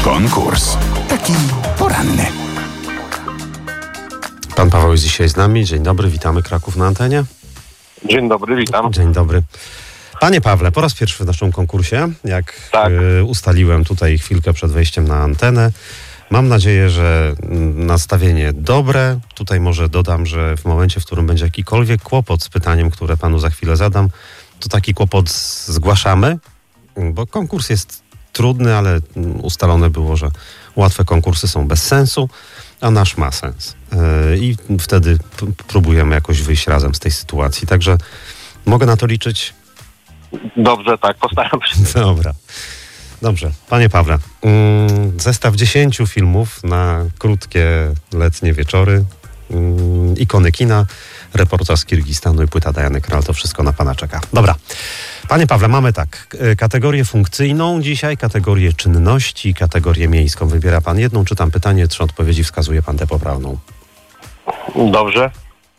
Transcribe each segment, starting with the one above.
Konkurs. Taki poranny. Pan Paweł jest dzisiaj z nami. Dzień dobry, witamy Kraków na antenie. Dzień dobry, witam. Dzień dobry. Panie Pawle, po raz pierwszy w naszym konkursie, jak Tak. Ustaliłem tutaj chwilkę przed wejściem na antenę. Mam nadzieję, że nastawienie dobre. Tutaj może dodam, że w momencie, w którym będzie jakikolwiek kłopot z pytaniem, które panu za chwilę zadam, to taki kłopot zgłaszamy, bo konkurs jest trudny, ale ustalone było, że łatwe konkursy są bez sensu, a nasz ma sens. I wtedy próbujemy jakoś wyjść razem z tej sytuacji. Także mogę na to liczyć? Dobrze, tak, postaram się. Dobra. Dobrze. Panie Pawle, zestaw 10 filmów na krótkie letnie wieczory, ikony kina, reportaż z Kirgistanu i płyta Diany Krall, to wszystko na pana czeka. Dobra. Panie Pawle, mamy tak, kategorię funkcyjną dzisiaj, kategorię czynności, kategorię miejską. Wybiera pan jedną, czytam pytanie, 3 odpowiedzi, wskazuje pan tę poprawną. Dobrze.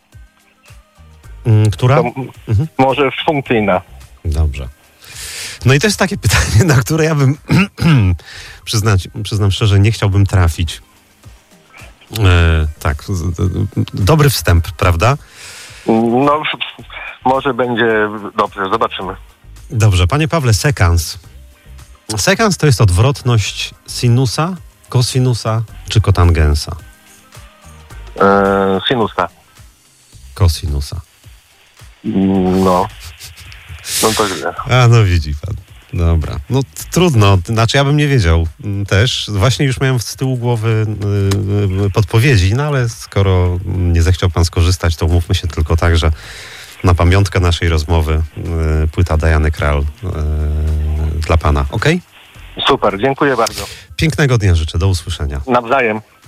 Która? To może funkcyjna. Dobrze. No i to jest takie pytanie, na które ja bym, przyznam szczerze, nie chciałbym trafić. Tak, dobry wstęp, prawda? No, może będzie dobrze, zobaczymy. Dobrze, panie Pawle, sekans. Sekans to jest odwrotność sinusa, kosinusa czy kotangensa? Sinusa. Kosinusa. No to źle. A, no widzi pan. Dobra. No trudno, znaczy ja bym nie wiedział też. Właśnie już miałem z tyłu głowy podpowiedzi, no ale skoro nie zechciał pan skorzystać, to umówmy się tylko tak, że na pamiątkę naszej rozmowy płyta Diany Krall dla pana. Okej? Super, dziękuję bardzo. Pięknego dnia życzę, do usłyszenia. Nawzajem.